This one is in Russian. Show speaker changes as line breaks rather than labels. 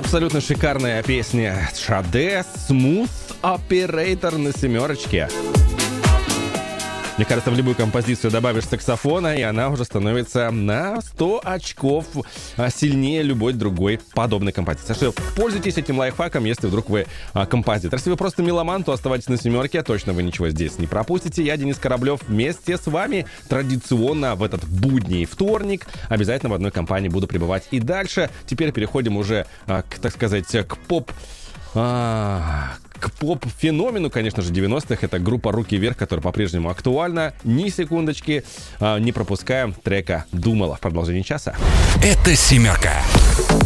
Абсолютно шикарная песня Шаде «Smooth Operator» на семерочке. Мне кажется, в любую композицию добавишь саксофона, и она уже становится на 100 очков сильнее любой другой подобной композиции. Так что пользуйтесь этим лайфхаком, если вдруг вы композитор. Если вы просто меломан, то оставайтесь на семерке, точно вы ничего здесь не пропустите. Я, Денис Кораблев, вместе с вами традиционно в этот будний вторник обязательно в одной компании буду пребывать и дальше. Теперь переходим уже, так сказать, к поп-феномену, конечно же, 90-х. Это группа «Руки вверх», которая по-прежнему актуальна. Ни секундочки не пропускаем трека «Думала» в продолжении часа.
Это «Семерка».